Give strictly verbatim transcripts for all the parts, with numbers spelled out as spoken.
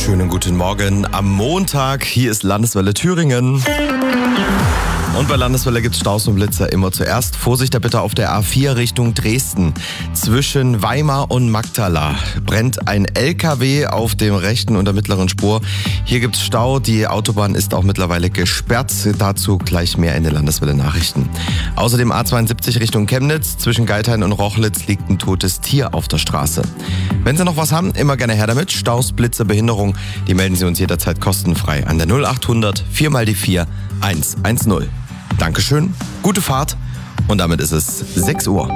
Schönen guten Morgen am Montag. Hier ist Landeswelle Thüringen. Und bei Landeswelle gibt es Staus und Blitzer immer zuerst. Vorsicht da bitte auf der A vier Richtung Dresden. Zwischen Weimar und Magdala brennt ein L K W auf dem rechten und der mittleren Spur. Hier gibt es Stau. Die Autobahn ist auch mittlerweile gesperrt. Dazu gleich mehr in den Landeswelle Nachrichten. Außerdem A zweiundsiebzig Richtung Chemnitz. Zwischen Geithain und Rochlitz liegt ein totes Tier auf der Straße. Wenn Sie noch was haben, immer gerne her damit. Staus, Blitzer, Behinderung, die melden Sie uns jederzeit kostenfrei an der null achthundert vier mal die vier eins eins null. Dankeschön, gute Fahrt und damit ist es sechs Uhr.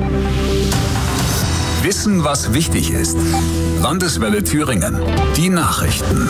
Wissen, was wichtig ist. Landeswelle Thüringen. Die Nachrichten.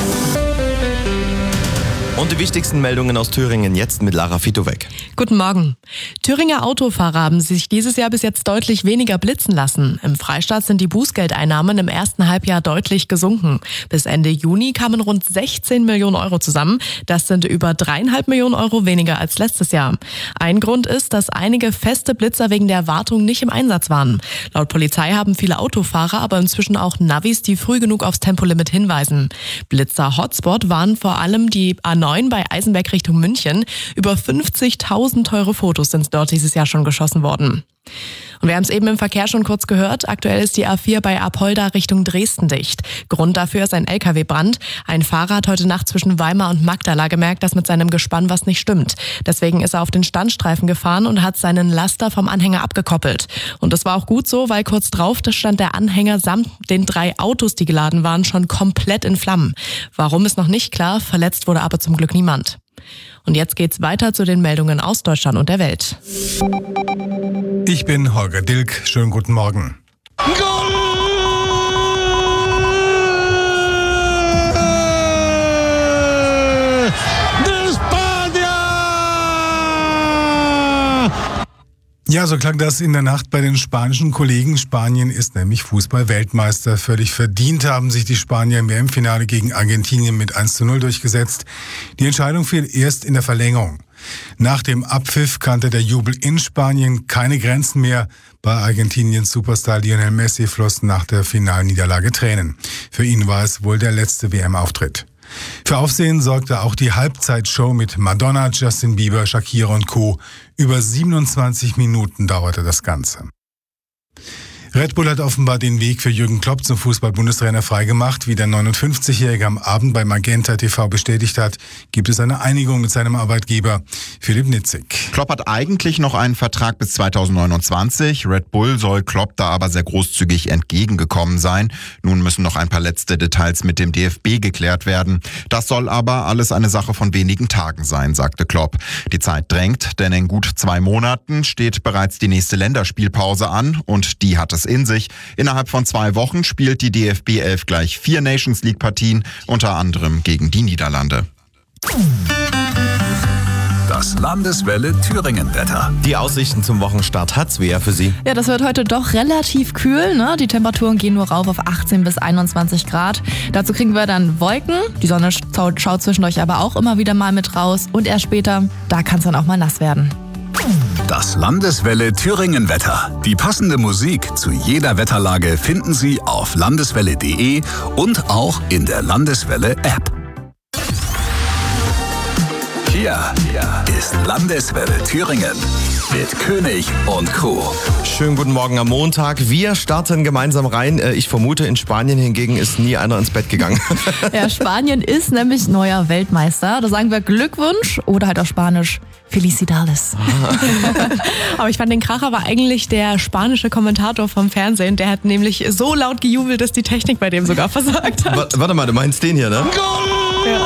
Und die wichtigsten Meldungen aus Thüringen jetzt mit Lara Fitowek. Guten Morgen. Thüringer Autofahrer haben sich dieses Jahr bis jetzt deutlich weniger blitzen lassen. Im Freistaat sind die Bußgeldeinnahmen im ersten Halbjahr deutlich gesunken. Bis Ende Juni kamen rund sechzehn Millionen Euro zusammen. Das sind über dreieinhalb Millionen Euro weniger als letztes Jahr. Ein Grund ist, dass einige feste Blitzer wegen der Wartung nicht im Einsatz waren. Laut Polizei haben viele Autofahrer aber inzwischen auch Navis, die früh genug aufs Tempolimit hinweisen. Blitzer-Hotspot waren vor allem die A neun bei Eisenberg Richtung München. Über fünfzigtausend teure Fotos sind dort dieses Jahr schon geschossen worden. Und wir haben es eben im Verkehr schon kurz gehört. Aktuell ist die A vier bei Apolda Richtung Dresden dicht. Grund dafür ist ein L K W-Brand. Ein Fahrer hat heute Nacht zwischen Weimar und Magdala gemerkt, dass mit seinem Gespann was nicht stimmt. Deswegen ist er auf den Standstreifen gefahren und hat seinen Laster vom Anhänger abgekoppelt. Und das war auch gut so, weil kurz drauf stand der Anhänger samt den drei Autos, die geladen waren, schon komplett in Flammen. Warum ist noch nicht klar, verletzt wurde aber zum Glück niemand. Und jetzt geht's weiter zu den Meldungen aus Deutschland und der Welt. Ich bin Holger Dilk. Schönen guten Morgen. Ja, so klang das in der Nacht bei den spanischen Kollegen. Spanien ist nämlich Fußball-Weltmeister. Völlig verdient haben sich die Spanier im W M-Finale gegen Argentinien mit eins zu null durchgesetzt. Die Entscheidung fiel erst in der Verlängerung. Nach dem Abpfiff kannte der Jubel in Spanien keine Grenzen mehr. Bei Argentiniens Superstar Lionel Messi flossen nach der Finalniederlage Tränen. Für ihn war es wohl der letzte W M-Auftritt. Für Aufsehen sorgte auch die Halbzeitshow mit Madonna, Justin Bieber, Shakira und Co. Über siebenundzwanzig Minuten dauerte das Ganze. Red Bull hat offenbar den Weg für Jürgen Klopp zum Fußball-Bundestrainer freigemacht. Wie der neunundfünfzigjährige am Abend bei Magenta T V bestätigt hat, gibt es eine Einigung mit seinem Arbeitgeber Philipp Nitzig. Klopp hat eigentlich noch einen Vertrag bis zweitausendneunundzwanzig. Red Bull soll Klopp da aber sehr großzügig entgegengekommen sein. Nun müssen noch ein paar letzte Details mit dem D F B geklärt werden. Das soll aber alles eine Sache von wenigen Tagen sein, sagte Klopp. Die Zeit drängt, denn in gut zwei Monaten steht bereits die nächste Länderspielpause an und die hat es in sich. Innerhalb von zwei Wochen spielt die D F B elf gleich vier Nations League Partien, unter anderem gegen die Niederlande. Das Landeswelle Thüringen-Wetter. Die Aussichten zum Wochenstart hat's wer für Sie? Ja, das wird heute doch relativ kühl, ne? Die Temperaturen gehen nur rauf auf achtzehn bis einundzwanzig Grad. Dazu kriegen wir dann Wolken. Die Sonne schaut, schaut zwischendurch aber auch immer wieder mal mit raus. Und erst später, da kann es dann auch mal nass werden. Das Landeswelle Thüringen-Wetter. Die passende Musik zu jeder Wetterlage finden Sie auf landeswelle punkt de und auch in der Landeswelle-App. Hier ist Landeswelle Thüringen mit König und Co. Schönen guten Morgen am Montag. Wir starten gemeinsam rein. Ich vermute, in Spanien hingegen ist nie einer ins Bett gegangen. Ja, Spanien ist nämlich neuer Weltmeister. Da sagen wir Glückwunsch oder halt auf Spanisch Felicidades. Aber ich fand, den Kracher war eigentlich der spanische Kommentator vom Fernsehen. Der hat nämlich so laut gejubelt, dass die Technik bei dem sogar versagt hat. W- warte mal, du meinst den hier, ne? Ja.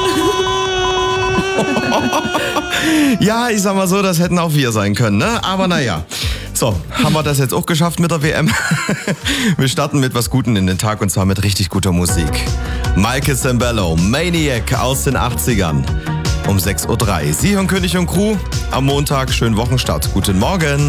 Ja, ich sag mal so, das hätten auch wir sein können, ne? Aber naja. So, haben wir das jetzt auch geschafft mit der W M? Wir starten mit was Gutem in den Tag und zwar mit richtig guter Musik. Michael Sembello, Maniac aus den achtzigern. Um sechs Uhr drei. Sie hören König und Crew am Montag. Schönen Wochenstart. Guten Morgen.